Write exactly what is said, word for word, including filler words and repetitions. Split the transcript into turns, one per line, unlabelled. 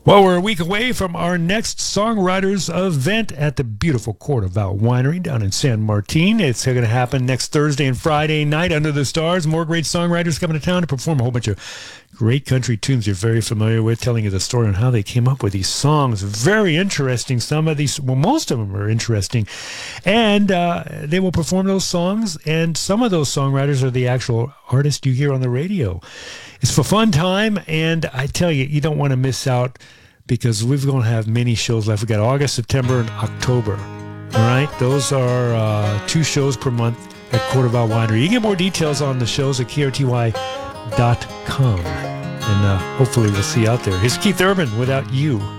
Well, we're a week away from our next songwriters event at the beautiful Cordoval Winery down in San Martin. It's going to happen next Thursday and Friday night under the stars. More great songwriters coming to town to perform a whole bunch of great country tunes you're very familiar with, telling you the story on how they came up with these songs. Very interesting. Some of these, well, most of them are interesting. And uh, they will perform those songs, and some of those songwriters are the actual artists you hear on the radio. It's for fun time, and I tell you, you don't want to miss out, because we're going to have many shows left. We've got August, September, and October. All right? Those are uh, two shows per month at Cordoval Winery. You can get more details on the shows at K R T Y dot com. And uh, hopefully we'll see you out there. Here's Keith Urban, Without You.